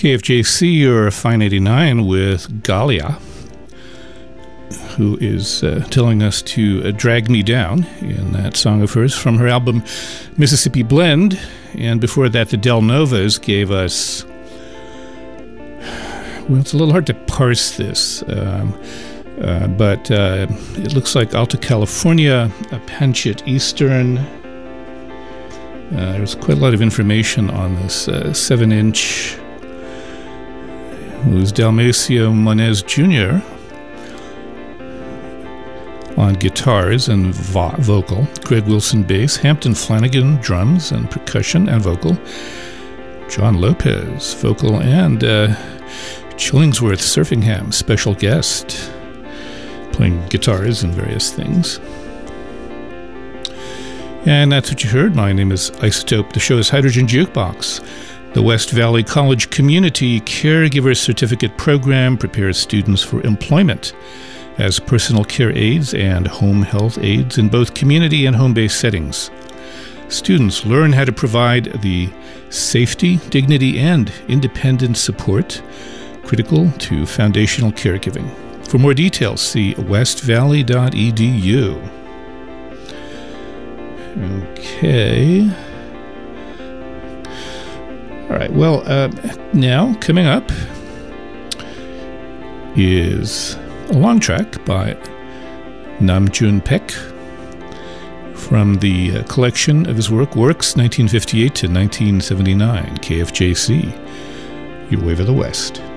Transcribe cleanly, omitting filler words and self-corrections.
KFJC, you're Fine 89 with Galia, who is telling us to drag me down in that song of hers from her album Mississippi Blend. And before that, the Del Novas gave us, well, it's a little hard to parse this, but it looks like Alta California, Panchit Eastern. There's quite a lot of information on this 7-inch. It was Dalmacio Monez Jr. on guitars and vocal, Greg Wilson bass, Hampton Flanagan drums and percussion and vocal, John Lopez vocal, and Chillingsworth Surfingham special guest playing guitars and various things. And that's what you heard. My name is Isotope. The show is Hydrogen Jukebox. The West Valley College Community Caregiver Certificate Program prepares students for employment as personal care aides and home health aides in both community and home-based settings. Students learn how to provide the safety, dignity, and independent support critical to foundational caregiving. For more details, see westvalley.edu. Okay. All right, well, now coming up is a long track by Namjoon Paik from the collection of his Works 1958 to 1979, KFJC, Your Wave of the West.